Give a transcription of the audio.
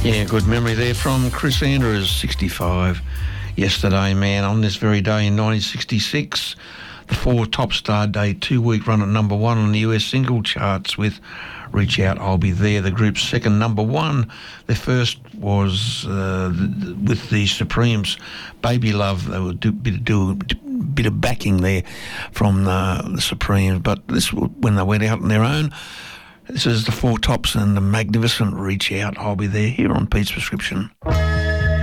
Yeah, good memory there from Chris Andrews, 65 yesterday, man. On this very day in 1966, the Four Top Star Day 2-week run at number one on the US single charts with Reach Out, I'll Be There, the group's second number one. Their first was with the Supremes, Baby Love. They would do a bit of backing there from the Supremes, but this when they went out on their own. This is the Four Tops and the magnificent Reach Out, I'll Be There, here on Pete's Prescription.